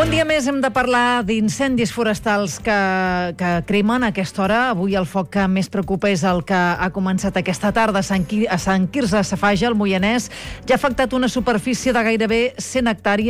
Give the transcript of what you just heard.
Bon dia més, hem de parlar d'incendis forestals que cremen a aquesta hora. Avui el foc que més preocupa és el que ha començat aquesta tarda a Sant Quirze Safaja, al Moianès. Ja ha afectat una superfície de gairebé 100 hectàrees.